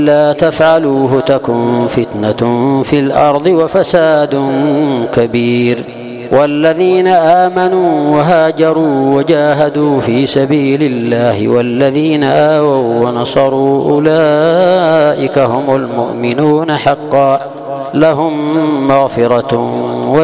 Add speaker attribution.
Speaker 1: لا تفعلوه تكن فتنة في الأرض وفساد كبير. والذين آمنوا وهاجروا وجاهدوا في سبيل الله والذين آووا ونصروا أولئك هم المؤمنون حقا، لهم مغفرة